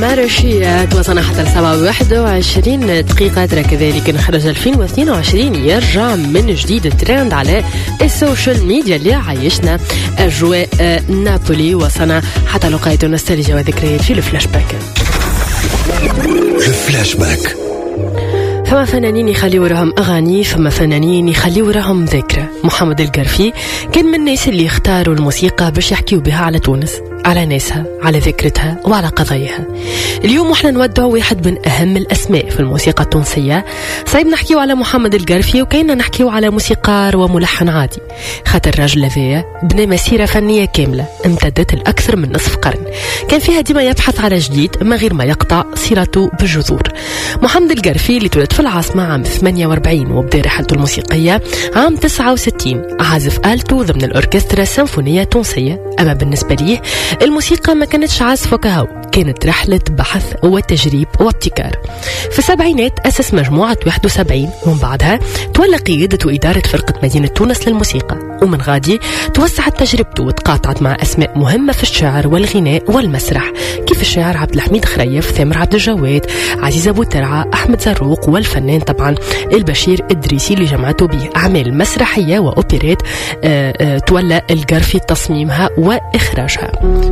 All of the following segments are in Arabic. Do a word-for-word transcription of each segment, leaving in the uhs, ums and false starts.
مارشيات وصلنا حتى السبعة وواحد وعشرين دقيقة. ترى كذلك نخرج ألفين واثنين وعشرين يرجع من جديد الترند على السوشيال ميديا اللي عايشنا أجواء نابولي. وصلنا حتى لقاية نوستالجيا وذكريات في الفلاش باك. الفلاش باك. فما فنانين يخلي وراهم أغاني، فما فنانين يخلي وراهم ذكرى. محمد القرفي كان من الناس اللي اختاروا الموسيقى باش يحكيوا بها على تونس، على ناسها، على ذكرتها وعلى قضاياها. اليوم احنا نودعوا واحد من أهم الأسماء في الموسيقى التونسية. صعيب نحكيوا على محمد القرفي وكينا نحكيوا على موسيقار وملحن عادي، خاطر الراجل هذايا بنى مسيرة فنية كاملة امتدت لأكثر من نصف قرن، كان فيها ديما يبحث على جديد من غير ما يقطع صلته بالجذور. محمد القرفي اللي تولد في العاصمة عام ثمانية وأربعين وبدا رحلته الموسيقية عام تسعة وستين، عازف آلته ضمن الأوركسترا السيمفونية التونسية. أما بالنسبة ليه الموسيقى ما كانتش عازفة كهو، كانت رحلة بحث وتجريب وابتكار. في السبعينات أسس مجموعة واحد وسبعين، ومن بعدها تولى قيادة وإدارة فرقة مدينة تونس للموسيقى، ومن غادي توسعت تجربته وتقاطعت مع أسماء مهمة في الشعر والغناء والمسرح، كيف الشاعر عبد الحميد خريف، ثامر عبد الجواد، عزيز أبو ترعة، أحمد زروق، والفنان طبعا البشير إدريسي اللي جمعته به أعمال مسرحية وأوبريت آآ آآ تولى القرفي تصميمها وإخراجها.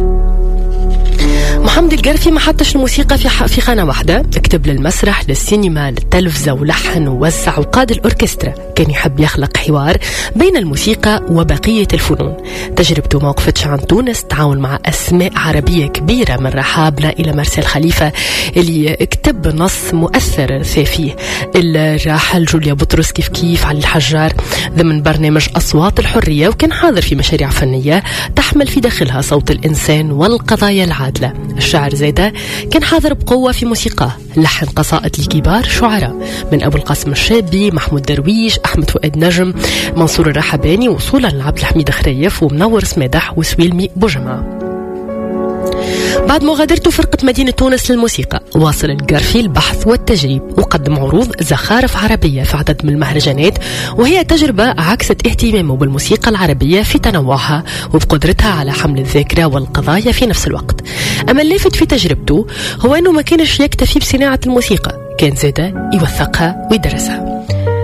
محمد القرفي ما حطش الموسيقى في في خانة واحدة، اكتب للمسرح، للسينما، للتلفزة، ولحن ووزع وقاد الأوركسترا. كان يحب يخلق حوار بين الموسيقى وبقية الفنون. تجربته ما وقفتش عن تونس، تعاون مع أسماء عربية كبيرة من رحابنا إلى مرسال خليفة اللي كتب نص مؤثر فيه، الراحل جوليا بطرس كيف كيف، علي الحجار ضمن برنامج أصوات الحرية، وكان حاضر في مشاريع فنية تحمل في داخلها صوت الإنسان والقضايا العادلة. الشعر زيدا كان حاضر بقوة في موسيقاه، لحن قصائد لكبار شعراء من أبو القاسم الشابي، محمود درويش، أحمد فؤاد نجم، منصور الرحباني، وصولا لعبد الحميد خريف ومنور سمادح وسويلمي بوجمعة. بعد مغادرته فرقة مدينة تونس للموسيقى، واصل القرفي البحث والتجريب وقدم عروض زخارف عربية في عدد من المهرجانات، وهي تجربة عكست اهتمامه بالموسيقى العربية في تنوعها وبقدرتها على حمل الذاكرة والقضايا في نفس الوقت. أما اللافت في تجربته هو أنه ما كانش يكتفي بصناعة الموسيقى، كان زادا يوثقها ويدرسها.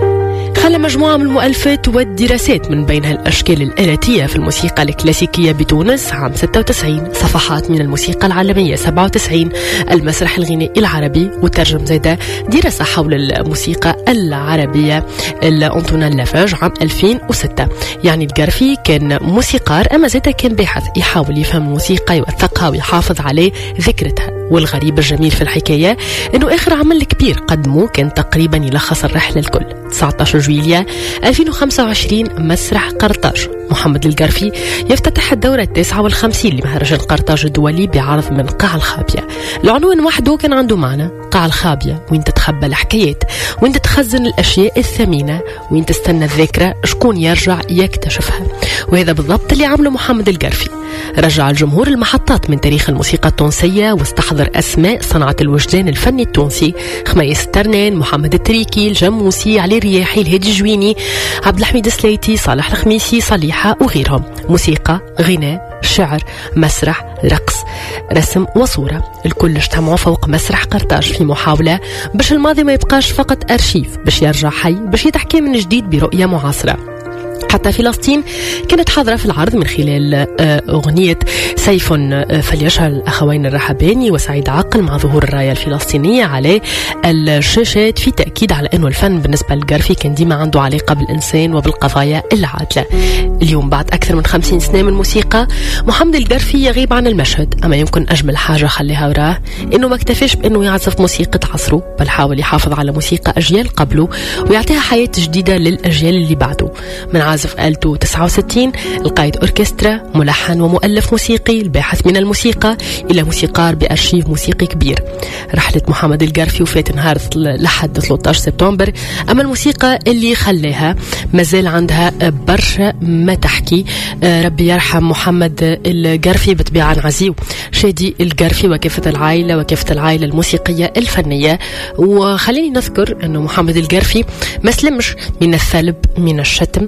خلى مجموعة من المؤلفات والدراسات من بينها الأشكال الآلاتية في الموسيقى الكلاسيكية بتونس عام ستة وتسعين، صفحات من الموسيقى العالمية سبعة وتسعين، المسرح الغنائي العربي، وترجم زادا دراسة حول الموسيقى العربية لأنطونا لافاج عام ألفين وستة. يعني القرفي كان موسيقار، أما زادا كان باحث يحاول يفهم الموسيقى، يوثقها ويحافظ على ذكرتها. والغريب الجميل في الحكاية أنه آخر عمل كبير قدمه كان تقريبا يلخص الرحلة الكل. تسعة عشر جويلية ألفين وخمسة وعشرين، مسرح قرطاج. محمد القرفي يفتتح الدورة التاسعة والخمسين لمهرجان قرطاج الدولي بعرض من قاع الخابية. العنوان وحده كان عنده معنى، قاع الخابية، وين تتخبى الحكايات، وين تتخزن الأشياء الثمينة، وين تستنى الذاكرة شكون يرجع يكتشفها. وهذا بالضبط اللي عمله محمد القرفي، رجع الجمهور المحطات من تاريخ الموسيقى التونسية واستحضر أسماء صنعت الوجدان الفني التونسي، خميس الترنان، محمد التريكي، الجموسي، علي الرياحي، الهادي الجويني، عبد الحميد السليتي، صالح الخميسي، صليحة وغيرهم. موسيقى، غناء، شعر، مسرح، رقص، رسم وصورة، الكل اجتمعوا فوق مسرح قرطاج في محاولة باش الماضي ما يبقاش فقط أرشيف، باش يرجع حي، باش يتحكي من جديد برؤية معاصرة. حتى فلسطين كانت حاضرة في العرض من خلال أغنية سيف فليشعل الأخوين الرحباني وسعيد عاقل مع ظهور الراية الفلسطينية على الشاشات، في تأكيد على أنه الفن بالنسبة للقرفي كان ديما عنده علاقة بالإنسان وبالقضايا العادلة. اليوم بعد أكثر من خمسين سنة من موسيقى، محمد القرفي يغيب عن المشهد، أما يمكن أجمل حاجة خليها وراه أنه ما اكتفيش بأنه يعزف موسيقى عصره، بل حاول يحافظ على موسيقى أجيال قبله ويعطيها حياة جديدة للأجيال اللي بعده. من عازف آلته تسعة وستين، القائد أوركسترا، ملحن ومؤلف موسيقي، الباحث من الموسيقى، إلى موسيقار بأرشيف موسيقي كبير. رحلة محمد القرفي وفات نهار لحد ثلاثة عشر سبتمبر، أما الموسيقى اللي خلاها مازال عندها برشا ما تحكي. ربي يرحم محمد القرفي بطبيعة عزيو شادي القرفي وكافة العائلة وكافة العائلة الموسيقية الفنية. وخليني نذكر أنه محمد القرفي ما سلمش من الثلب، من الشتم،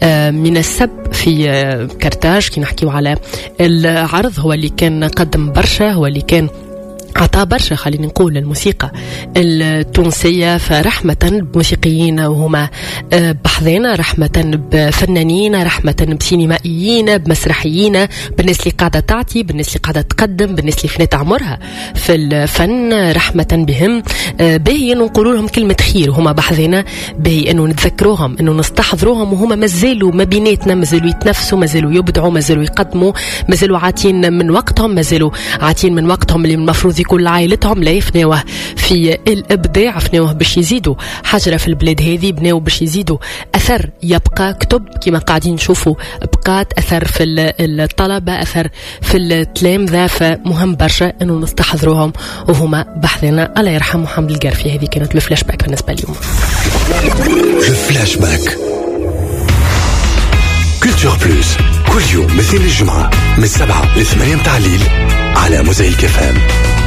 من السب في كرتاج. كي نحكيو على العرض، هو اللي كان قدم برشا، هو اللي كان عطى برشا خلينا نقول الموسيقى التونسية، فرحمة بموسيقيين وهما بحضينا، رحمة بفنانين، رحمة بسينمائيين، بمسرحيين، بالناس اللي قاعدة تعطي، بالناس اللي قاعدة تقدم، بالناس اللي فنت عمرها في الفن، رحمة بهم. باهي انه نقولوا لهم كلمة خير وهما بحضينا، باهي انه نتذكروهم، انه نستحضروهم وهما مازالوا ما بيناتنا، مازالوا يتنفسوا، مازالوا يبدعوا، مازالوا يقدموا، مازالوا عاتين من وقتهم، مازالوا عاتين من وقتهم اللي المفروض كل عائلتهم لا يفنوه في الإبداع، فنوه باش يزيدوا حجرة في البلاد هذه، بناو باش يزيدوا أثر يبقى. كتب كما قاعدين نشوفوا بقات أثر في الطلبة، أثر في التلامذة، فمهم برشا أنه نستحضروهم وهما بحثنا. الله يرحم محمد القرفي. هذه كانت الفلاش باك بالنسبة اليوم. الفلاش باك كولتور بلوس كل يوم مثل الجمعة من سبعة لثمانية متاع الليل على موزايك اف ام.